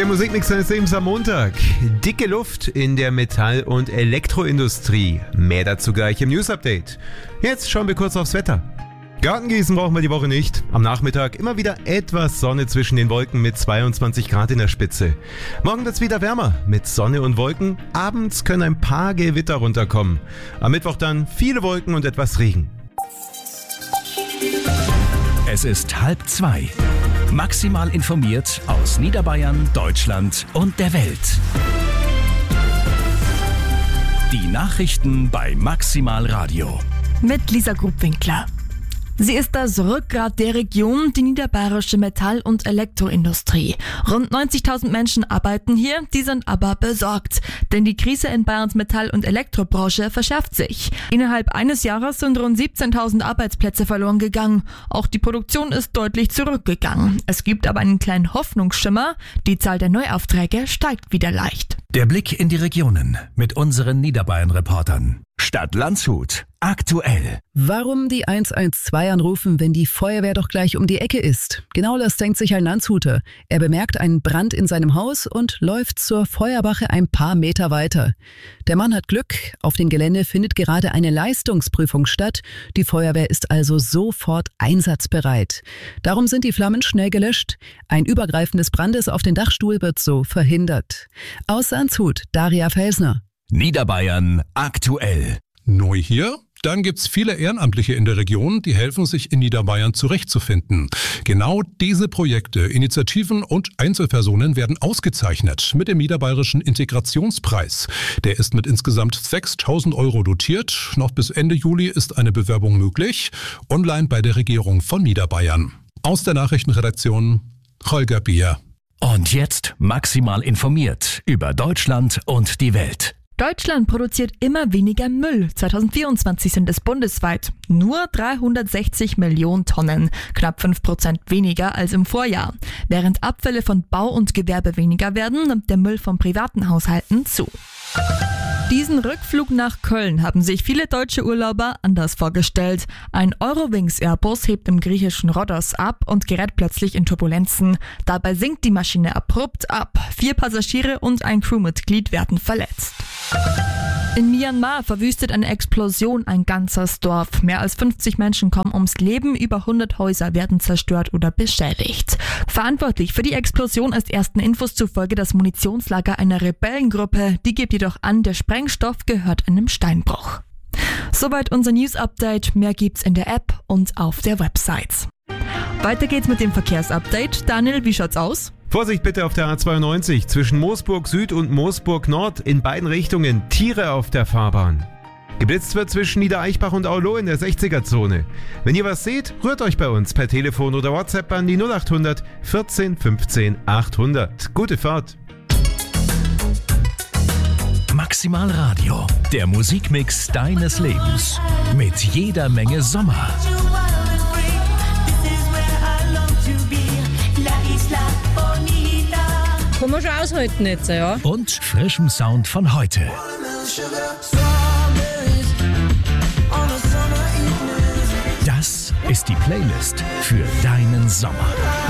Der Musikmix seines Lebens am Montag. Dicke Luft in der Metall- und Elektroindustrie. Mehr dazu gleich im News-Update. Jetzt schauen wir kurz aufs Wetter. Gartengießen brauchen wir die Woche nicht. Am Nachmittag immer wieder etwas Sonne zwischen den Wolken mit 22 Grad in der Spitze. Morgen wird's wieder wärmer mit Sonne und Wolken. Abends können ein paar Gewitter runterkommen. Am Mittwoch dann viele Wolken und etwas Regen. Es ist 1:30. Maximal informiert aus Niederbayern, Deutschland und der Welt. Die Nachrichten bei Maximal Radio. Mit Lisa Grubwinkler. Sie ist das Rückgrat der Region, die niederbayerische Metall- und Elektroindustrie. Rund 90.000 Menschen arbeiten hier, die sind aber besorgt. Denn die Krise in Bayerns Metall- und Elektrobranche verschärft sich. Innerhalb eines Jahres sind rund 17.000 Arbeitsplätze verloren gegangen. Auch die Produktion ist deutlich zurückgegangen. Es gibt aber einen kleinen Hoffnungsschimmer. Die Zahl der Neuaufträge steigt wieder leicht. Der Blick in die Regionen mit unseren Niederbayern-Reportern. Stadt Landshut. Aktuell. Warum die 112 anrufen, wenn die Feuerwehr doch gleich um die Ecke ist? Genau das denkt sich ein Landshuter. Er bemerkt einen Brand in seinem Haus und läuft zur Feuerwache ein paar Meter weiter. Der Mann hat Glück. Auf dem Gelände findet gerade eine Leistungsprüfung statt. Die Feuerwehr ist also sofort einsatzbereit. Darum sind die Flammen schnell gelöscht. Ein Übergreifen des Brandes auf den Dachstuhl wird so verhindert. Aus Landshut, Daria Felsner. Niederbayern aktuell. Neu hier? Dann gibt's viele Ehrenamtliche in der Region, die helfen, sich in Niederbayern zurechtzufinden. Genau diese Projekte, Initiativen und Einzelpersonen werden ausgezeichnet mit dem Niederbayerischen Integrationspreis. Der ist mit insgesamt 6.000 € dotiert. Noch bis Ende Juli ist eine Bewerbung möglich. Online bei der Regierung von Niederbayern. Aus der Nachrichtenredaktion Holger Bier. Und jetzt maximal informiert über Deutschland und die Welt. Deutschland produziert immer weniger Müll. 2024 sind es bundesweit nur 360 Millionen Tonnen, knapp 5% weniger als im Vorjahr. Während Abfälle von Bau und Gewerbe weniger werden, nimmt der Müll von privaten Haushalten zu. Diesen Rückflug nach Köln haben sich viele deutsche Urlauber anders vorgestellt. Ein Eurowings-Airbus hebt im griechischen Rhodos ab und gerät plötzlich in Turbulenzen. Dabei sinkt die Maschine abrupt ab. 4 Passagiere und ein Crewmitglied werden verletzt. In Myanmar verwüstet eine Explosion ein ganzes Dorf. Mehr als 50 Menschen kommen ums Leben, über 100 Häuser werden zerstört oder beschädigt. Verantwortlich für die Explosion ist ersten Infos zufolge das Munitionslager einer Rebellengruppe. Die gibt jedoch an, der Sprengstoff gehört einem Steinbruch. Soweit unser News-Update. Mehr gibt's in der App und auf der Website. Weiter geht's mit dem Verkehrsupdate. Daniel, wie schaut's aus? Vorsicht bitte auf der A92 zwischen Moosburg Süd und Moosburg Nord in beiden Richtungen. Tiere auf der Fahrbahn. Geblitzt wird zwischen Niedereichbach und Aulo in der 60er-Zone. Wenn ihr was seht, rührt euch bei uns per Telefon oder WhatsApp an die 0800 14 15 800. Gute Fahrt! Maximal Radio. Der Musikmix deines Lebens. Mit jeder Menge Sommer. Kann man schon aushalten jetzt, ja. Und frischem Sound von heute. Das ist die Playlist für deinen Sommer.